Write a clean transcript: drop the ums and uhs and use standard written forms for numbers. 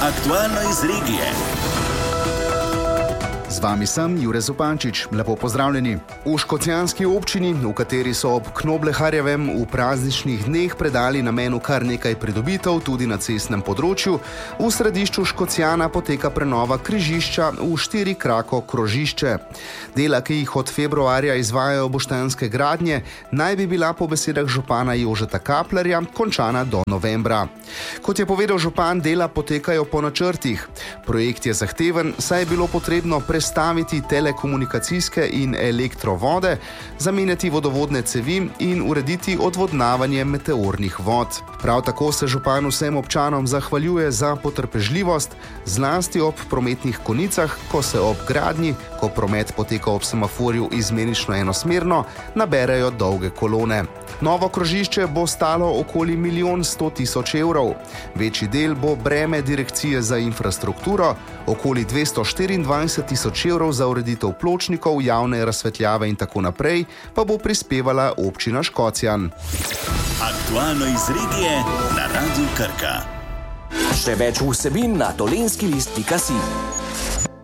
Aktualno iz regije. Z vami sem Jure Zupančič. Lepo pozdravljeni. V škocjanski občini, v kateri so ob Knobleharjevem v prazničnih dneh predali namenu kar nekaj pridobitev tudi na cestnem področju, v središču Škocjana poteka prenova križišča v 4-krako krožišče. Dela, ki jih od februarja izvajajo Boštanske gradnje, naj bi bila po besedah župana Jožeta Kaplerja končana do novembra. Kot je povedal župan, dela potekajo po načrtih. Projekt je zahteven, saj je bilo potrebno prestaviti telekomunikacijske in elektrovode, zamenjati vodovodne cevi in urediti odvodnavanje meteornih vod. Prav tako se župan vsem občanom zahvaljuje za potrpežljivost, zlasti ob prometnih konicah, ko se ob gradnji, ko promet poteka ob semaforju izmenično enosmerno, naberajo dolge kolone. Novo krožišče bo stalo okoli 1 100 000 evrov. Večji del bo breme Direkcije za infrastrukturo, okoli 224 000 evrov za ureditev pločnikov, javne razsvetljave in tako naprej pa bo prispevala občina Škocjan. Aktualno iz regije na Radiu Krka. Še več vsebin na dolenskilist.si.